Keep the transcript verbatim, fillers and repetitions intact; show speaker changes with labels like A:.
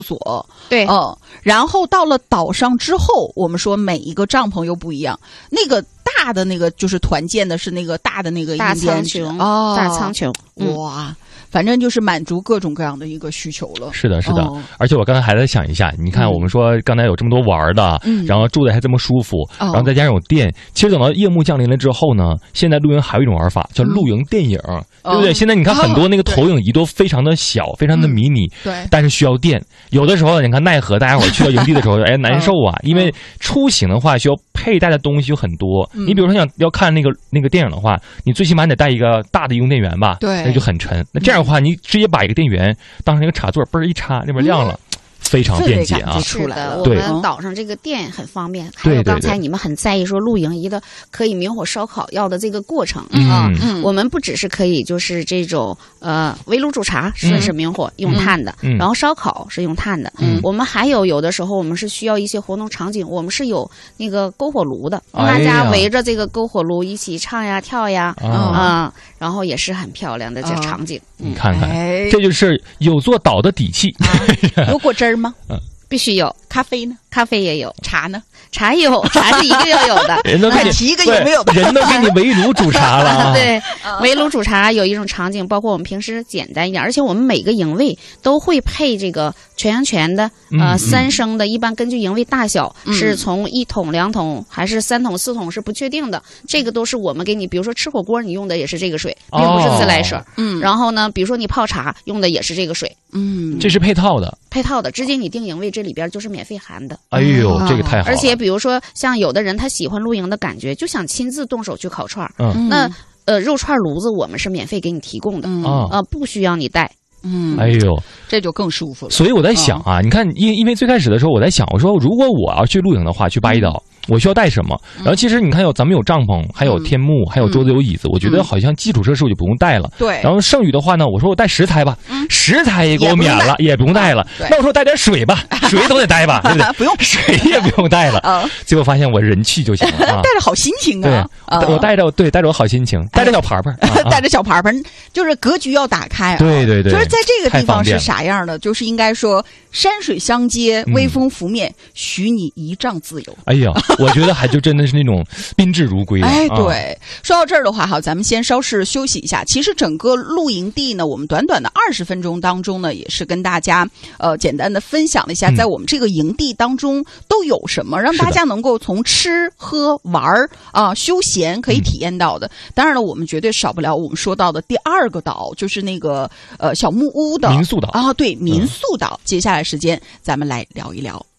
A: 所。
B: 对，
A: 嗯，然后到了岛上之后，我们说每一个帐篷又不一样，那个大的那个就是团建的是那个大的那个
B: 大苍穹，
A: 哦，
B: 大苍穹，
A: 嗯、哇。反正就是满足各种各样的一个需求了。
C: 是的，是的。
A: 哦、
C: 而且我刚才还在想一下，你看我们说刚才有这么多玩的，嗯、然后住的还这么舒服，嗯、然后再加上有电。其实等到夜幕降临了之后呢，现在露营还有一种玩法叫露营电影，嗯、对不对？哦、现在你看很多那个投影仪都非常的小，哦、非常的迷你，
A: 嗯、对，
C: 但是需要电。有的时候你看奈何大家伙去到营地的时候，哎难受啊，因为出行的话需要佩戴的东西有很多。嗯、你比如说想要看那个那个电影的话，你最起码你得带一个大的移动电源吧，
A: 对，
C: 那就很沉。那这样的话，你直接把一个电源当成一个插座，嘣儿一插，那边亮了。嗯，非常便捷啊！
B: 是的，我们岛上这个电很方便。还有刚才你们很在意说露营一个可以明火烧烤要的这个过程啊，嗯、我们不只是可以就是这种呃围炉煮茶是是明火、嗯、用炭的，嗯、然后烧烤是用炭的。嗯、我们还有有的时候我们是需要一些活动场景，我们是有那个篝火炉的，大家围着这个篝火炉一起唱呀跳呀啊、呃，然后也是很漂亮的这场景。
C: 嗯、你看看，哎、这就是有座岛的底气。
A: 啊、有果汁儿吗？
C: 嗯，
B: 必须有。
A: 咖啡呢？
B: 咖啡也有。
A: 茶呢？
B: 茶有，茶是一定要有的。
C: 人都给你
A: 提一个有没有的？
C: 人都给你围炉煮茶了、啊。
B: 对，围炉煮茶有一种场景，包括我们平时简单一点，而且我们每个营位都会配这个全阳泉的，呃，嗯、三升的，一般根据营位大小、嗯、是从一桶、两桶还是三桶、四桶是不确定的。这个都是我们给你，比如说吃火锅你用的也是这个水，并不是自来水。嗯、哦。然后呢，比如说你泡茶用的也是这个水。
A: 嗯，
C: 这是配套的。
B: 配套的，直接你订营位这里边就是免费含的。
C: 哎呦，这个太好了！
B: 而且比如说像有的人他喜欢露营的感觉，就想亲自动手去烤串儿。嗯，那呃肉串炉子我们是免费给你提供的，嗯、呃不需要你带。
A: 嗯，
C: 哎呦，
A: 这就更舒服了。
C: 所以我在想啊，哦、你看，因因为最开始的时候我在想，我说如果我要去露营的话，去巴厘岛。嗯我需要带什么？然后其实你看有咱们有帐篷，还有天幕，还有桌子有椅子，我觉得好像基础设施我就不用带了。
A: 对。
C: 然后剩余的话呢，我说我带食材吧，食材也给我免了，也不用带了。那我说带点水吧，水都得带吧，对不对？
A: 不用，
C: 水也不用带了。结果发现我人去就行了，
A: 带着好心情
C: 啊。对，我带着对带着我好心情，带着小盘盘，
A: 带着小盘盘，就是格局要打开啊。
C: 对对对。
A: 就是在这个地方是啥样的？就是应该说山水相接，微风拂面，许你一丈自由。
C: 哎呀，我觉得还就真的是那种宾至如归。
A: 哎，对，说到这儿的话，好，咱们先稍事休息一下。其实整个露营地呢，我们短短的二十分钟当中呢，也是跟大家呃简单的分享了一下，在我们这个营地当中都有什么，让大家能够从吃喝玩啊、呃、休闲可以体验到的。当然了，我们绝对少不了我们说到的第二个岛，就是那个呃小木屋的
C: 民宿岛
A: 啊，对，民宿岛。嗯、接下来时间咱们来聊一聊。